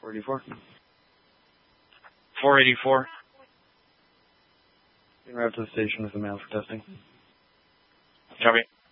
484. 484. En route to the station with the mail for testing. Copy.